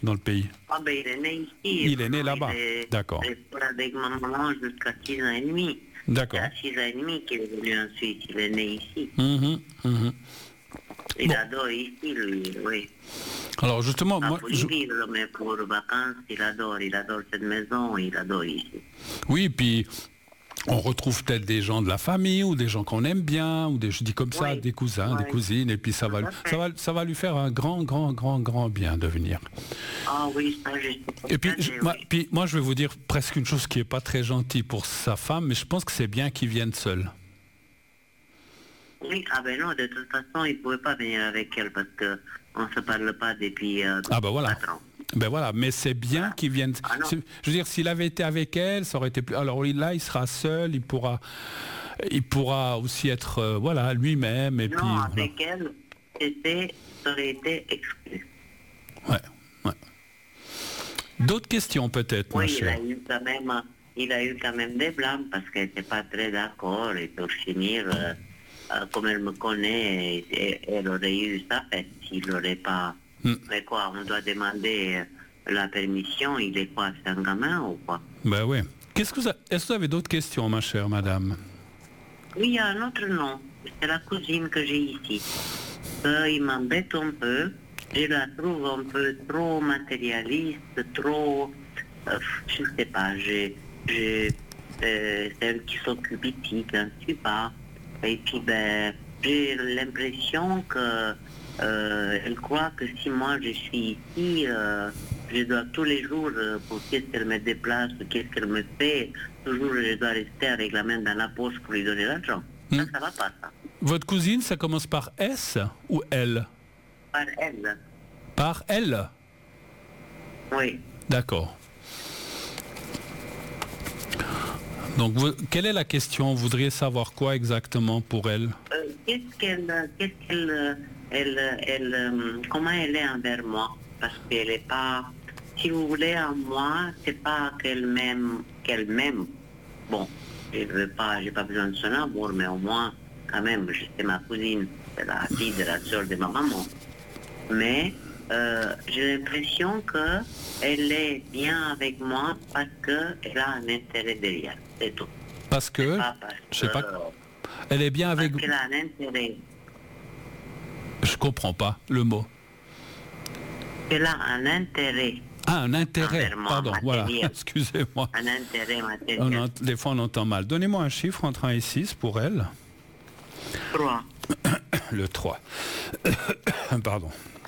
dans le pays? Ah ben il est né ici. Il est né là-bas, d'accord. Il est avec ma maman jusqu'à 6 ans et demi. D'accord. C'est à 6 ans et demi qu'il est venu en Suisse, il est né ici. Il Bon. adore ici, lui, oui. Alors justement, Pas moi... pour y vivre, mais pour vacances, il adore cette maison, il adore ici. Oui, puis on retrouve peut-être des gens de la famille ou des gens qu'on aime bien, ou je dis comme ça, Oui. des cousins, Oui. des cousines, et puis ça va lui faire un grand bien de venir. Ah oui, ça, je sais. Et puis, moi, je vais vous dire presque une chose qui n'est pas très gentille pour sa femme, mais je pense que c'est bien qu'il vienne seul. Oui, ah ben non, de toute façon, il ne pouvait pas venir avec elle parce qu'on ne se parle pas depuis Ah ben voilà. 4 ans. Ben voilà, mais c'est bien qu'il vienne. Ah non. Je veux dire, s'il avait été avec elle, ça aurait été plus. Alors là, il sera seul, il pourra aussi être, voilà, lui-même. Et Non, puis, avec elle, ça aurait été exclu. Ouais. D'autres questions peut-être, ma Oui, chère. il a eu quand même des blâmes parce qu'elle n'était pas très d'accord. Et pour finir, comme elle me connaît, elle aurait eu sa fête s'il n'aurait pas. Mais quoi, on doit demander la permission. Il est quoi, c'est un gamin ou quoi? Ben oui. Est-ce que vous avez d'autres questions, ma chère madame? Oui, il y a un autre nom. C'est la cousine que j'ai ici. Il m'embête un peu. Je la trouve un peu trop matérialiste, trop... je ne sais pas, c'est elle qui s'occupe ici, je ne suis pas. Et puis, j'ai l'impression que elle croit que si moi je suis ici, je dois tous les jours, pour qu'est-ce qu'elle me déplace, qu'est-ce qu'elle me fait, toujours je dois rester avec la main dans la poche pour lui donner l'argent. Ça va pas, ça. Votre cousine, ça commence par S ou L? Par elle. Par L? Oui. D'accord. Donc, quelle est la question? Vous voudriez savoir quoi exactement pour elle? Comment elle est envers moi? Parce qu'elle est pas, si vous voulez, en moi, c'est pas qu'elle m'aime. Bon, j'ai pas besoin de son amour, mais au moins, quand même, c'est ma cousine, c'est la fille de la soeur de ma maman. Mais j'ai l'impression qu'elle est bien avec moi parce qu'elle a un intérêt derrière, c'est tout. Parce que, je sais pas, elle est bien avec vous. Parce qu'elle a un intérêt. Je comprends pas le mot. Elle a un intérêt. Ah, un intérêt, envers moi, pardon, voilà, matériel. excusez-moi. Un intérêt matériel. Des fois on entend mal. Donnez-moi un chiffre entre 1 et 6 pour elle. 3. Le 3. Pardon.